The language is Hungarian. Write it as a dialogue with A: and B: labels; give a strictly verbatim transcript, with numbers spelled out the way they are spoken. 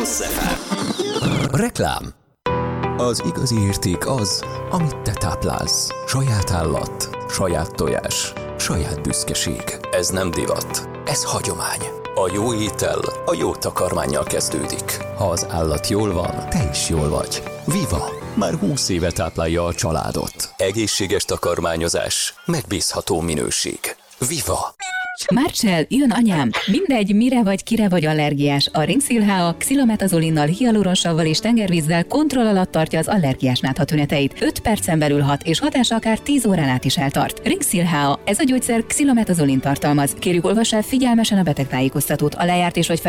A: Plusz ef em.
B: Reklám. Az igazi érték az, amit te táplálsz. Saját állat, saját tojás, saját büszkeség. Ez nem divat, ez hagyomány. A jó étel a jó takarmánnyal kezdődik. Ha az állat jól van, te is jól vagy. Viva! Már húsz éve táplálja a családot. Egészséges takarmányozás, megbízható minőség. Viva!
C: Marcell, jön anyám! Mindegy, mire vagy, kire vagy allergiás. A Ringsil há á xilometazolinnal, hialuronsavval és tengervízzel kontroll alatt tartja az allergiás nátha tüneteit. öt percen belül hat, és hatása akár tíz órán át is eltart. Ringsil há á, ez a gyógyszer xilometazolin tartalmaz. Kérjük, olvass el figyelmesen a betegtájékoztatót, a lejárt és vagy